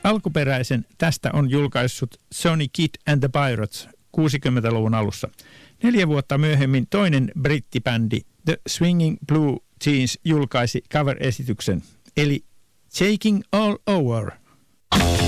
Alkuperäisen tästä on julkaissut Sonny Kidd and the Pirates 60-luvun alussa. 4 vuotta myöhemmin toinen brittibändi The Swinging Blue Jeans julkaisi cover-esityksen, eli Taking All Over.